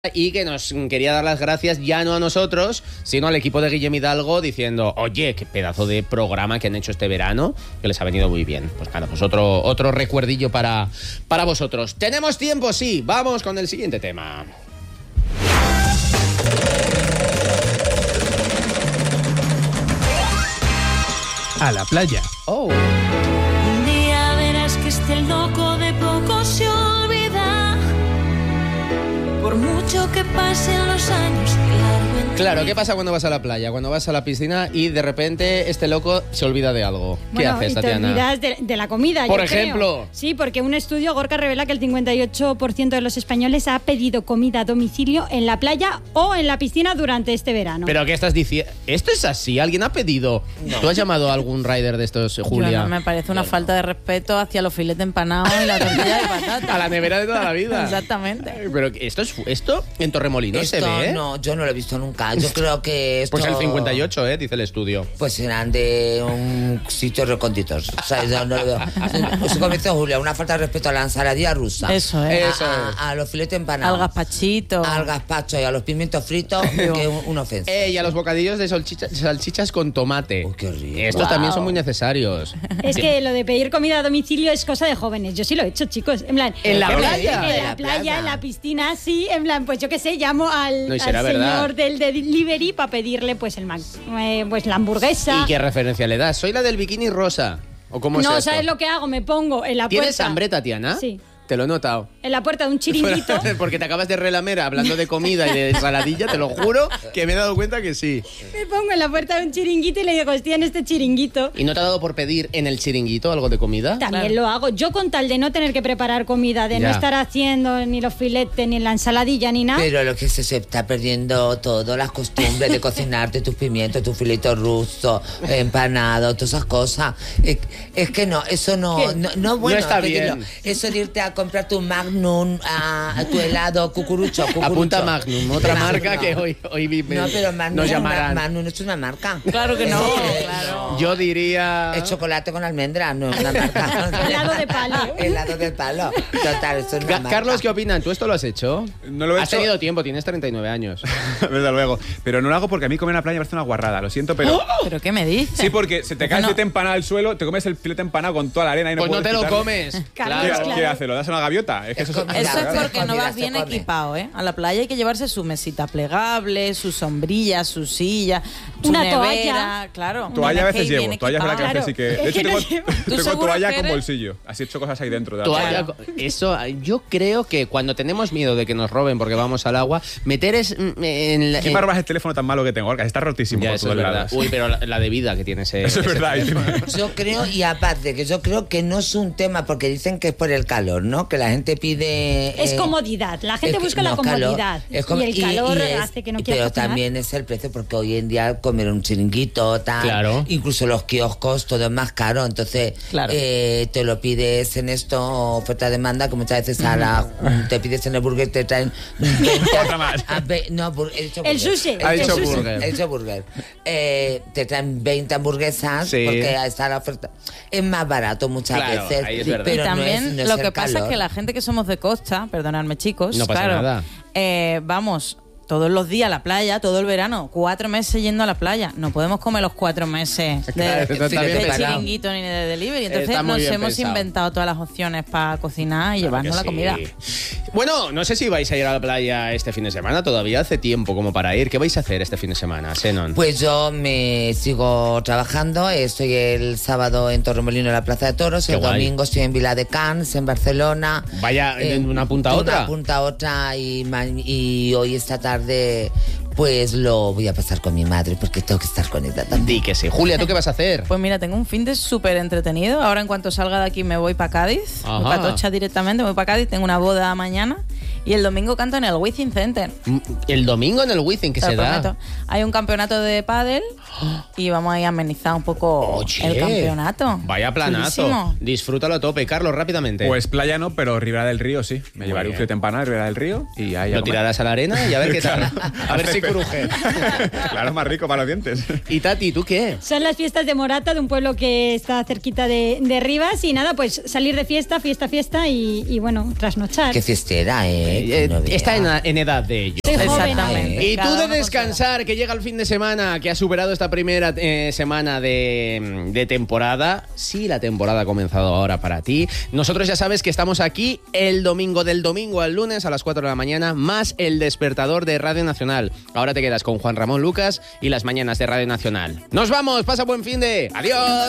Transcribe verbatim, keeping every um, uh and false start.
Y que nos quería dar las gracias ya no a nosotros, sino al equipo de Guillem Hidalgo, diciendo, oye, qué pedazo de programa que han hecho este verano, que les ha venido muy bien. Pues nada, pues otro, otro recuerdillo para, para vosotros. ¿Tenemos tiempo? Sí, vamos con el siguiente tema. A la playa. Oh. Un día verás que este loco de poco se olvida. Por mucho que pasen los años, claro. Claro, ¿qué pasa cuando vas a la playa? Cuando vas a la piscina y de repente este loco se olvida de algo. ¿Qué bueno, haces, y te Tatiana? olvidas de, de la comida, Por yo ejemplo. creo. Sí, porque un estudio, Gorka, revela que el cincuenta y ocho por ciento de los españoles ha pedido comida a domicilio en la playa o en la piscina durante este verano. ¿Pero qué estás diciendo? ¿Esto es así? ¿Alguien ha pedido? No. ¿Tú has llamado a algún rider de estos, Julia? Yo no, me parece una Yo falta no. de respeto hacia los filetes empanados y la tortilla de patata. A la nevera de toda la vida. Exactamente. Pero esto es esto en Torremolinos Esto se ve, ¿eh? no, yo no lo he visto nunca. Yo creo que esto... Pues el cincuenta y ocho, ¿eh? Dice el estudio. Pues serán de un sitio recónditos. O sea, yo no lo veo. Pues como dice Julia, una falta de respeto a la ensaladilla rusa. Eso es. A, Eso a- es. a los filetes empanados. Al gazpachito. Al gazpacho y a los pimientos fritos, que es un- una ofensa. Eh, y a los bocadillos de salchicha- salchichas con tomate. Oh, qué rico. Estos Wow. también son muy necesarios. Es que lo de pedir comida a domicilio es cosa de jóvenes. Yo sí lo he hecho, chicos. En plan, ¿En la en playa? En ¿En la la playa, playa? en la piscina, sí. En plan, pues yo qué sé, llamo al, No, y al será verdad. señor del delivery para pedirle pues el Mac, eh, pues la hamburguesa. ¿Y qué referencia le das? Soy la del bikini rosa. ¿O cómo es No, esto? ¿sabes lo que hago? Me pongo en la puerta. ¿Tienes hambre, Tatiana? Sí. Te lo he notado. En la puerta de un chiringuito. Porque te acabas de relamer hablando de comida y de ensaladilla, te lo juro que me he dado cuenta que sí. Me pongo en la puerta de un chiringuito y le digo, estoy en este chiringuito. ¿Y no te ha dado por pedir en el chiringuito algo de comida? También Claro. lo hago. Yo con tal de no tener que preparar comida, de Ya. no estar haciendo ni los filetes, ni la ensaladilla, ni nada. Pero lo que se, se está perdiendo todo, las costumbres de cocinarte tus pimientos, tus filetos rusos, empanados, todas esas cosas. Es, es que no, eso no, ¿Qué? no, no, bueno, está pedirlo. bien. Eso de irte a comprar tu Magnum, a, a tu helado, cucurucho, cucurucho. Apunta Magnum, otra Magnum, marca no. que hoy, hoy vi- No, pero Magnum, nos es una- llamarán. Magnum es una marca. Claro que no, Eh, claro. Yo diría... Es chocolate con almendra, no es una marca. Helado de palo. Helado de palo. Total, eso es una Ca- marca. Carlos, ¿qué opinan? ¿Tú esto lo has hecho? No lo he Has hecho. tenido tiempo, tienes treinta y nueve años. Desde luego. Pero no lo hago porque a mí comer en la playa me parece una guarrada. Lo siento, pero... ¿Pero qué me dices? Sí, porque se te cae el No. filete empanado al suelo, te comes el filete empanado con toda la arena y no Pues no puedes te lo quitarlo. comes. ¿Qué, Carlos, Claro. ¿Qué haces? ¿Lo das a una gaviota? Es que Es eso, como- es- Eso Claro, es porque no comida vas se bien come. equipado, ¿eh? A la playa hay que llevarse su mesita plegable, su sombrilla, su silla, su Una nevera, toalla. claro. Toalla a Una veces que llevo, bien toalla es verdad que a equipado. veces sí que... De Es hecho, que no tengo, llevo. ¿Tú tengo seguro toalla que con eres? bolsillo. Así he hecho cosas ahí dentro. De la Toalla, playa. eso, yo creo que cuando tenemos miedo de que nos roben porque vamos al agua, meter es mm, en la... ¿Quién en- va a robar el teléfono tan malo que tengo? Orca, está rotísimo Ya, por eso es todos verdad. lados. Uy, pero la, la de vida que tiene ese... Eso es ese verdad. teléfono. Yo creo, y aparte, que yo creo que no es un tema, porque dicen que es por el calor, ¿no? Que la gente pide... Es eh, comodidad. La gente es que- busca la no, calor. comodidad. Es como- y el calor es- hace que no quiera Pero cocinar. también es el precio, porque hoy en día comer un chiringuito, tal... Claro. Incluso los kioscos, todo es más caro. Entonces, Claro. eh, te lo pides en esto, oferta-demanda, que muchas veces a la, te pides en el burger, te traen... Otra más. a ve- no, bur- he dicho El burger. sushi. Ha He dicho sushi. burger. He dicho burger. Eh, te traen veinte hamburguesas Sí. porque está la oferta. Es más barato muchas Claro, veces. ahí es sí, verdad. pero y también no es, no es lo el que pasa es calor. que la gente que somos de costa, perdonadme chicos, No pasa claro, nada. eh, vamos todos los días a la playa, todo el verano, cuatro meses yendo a la playa. No podemos comer los cuatro meses de, Claro, eso está de bien pensado. chiringuito ni de delivery. Entonces Está muy nos bien hemos pensado. inventado todas las opciones para cocinar y Claro llevarnos que la sí. comida. Bueno, no sé si vais a ir a la playa este fin de semana. Todavía hace tiempo como para ir. ¿Qué vais a hacer este fin de semana, Xenon? Pues yo me sigo trabajando. Estoy el sábado en Torremolinos, en la Plaza de Toros. Qué El guay. domingo estoy en Viladecans, en Barcelona. Vaya, de Eh, una punta a de otra. Una punta a otra. Y, ma- y hoy, esta tarde, pues lo voy a pasar con mi madre, porque tengo que estar con ella también. Di que sí. Julia, ¿tú qué vas a hacer? Pues mira, tengo un fin de súper entretenido. Ahora en cuanto salga de aquí me voy para Cádiz. Ajá. Voy para Atocha directamente, me voy para Cádiz. Tengo una boda mañana. Y el domingo canto en el Wizzing Center. El domingo en el Wizzing, que Te se lo da. prometo. Hay un campeonato de pádel y vamos a ir a amenizar un poco Oye, el campeonato. Vaya planazo. Chulísimo. Disfrútalo a tope. Carlos, rápidamente. Pues playa no, pero Ribera del Río sí. Me Muy llevaré bien. un filete empanado de Ribera del Río y ahí a Lo comer. tirarás a la arena y a ver qué tal. Claro. A ver si cruje. Claro, es más rico para los dientes. Y Tati, ¿tú qué? Son las fiestas de Morata, de un pueblo que está cerquita de, de Rivas. Y nada, pues salir de fiesta, fiesta, fiesta y, y bueno, trasnochar. Qué fiestera, ¿eh? que Eh, no vea. está en, en edad de ello. Soy joven. Exactamente. Y tú Cada de uno con su descansar, que llega el fin de semana, que has superado esta primera eh, semana de, de temporada. Sí, la temporada ha comenzado ahora para ti. Nosotros ya sabes que estamos aquí el domingo, del domingo al lunes a las cuatro de la mañana, más el despertador de Radio Nacional. Ahora te quedas con Juan Ramón Lucas y las mañanas de Radio Nacional. ¡Nos vamos! ¡Pasa buen fin de! ¡Adiós!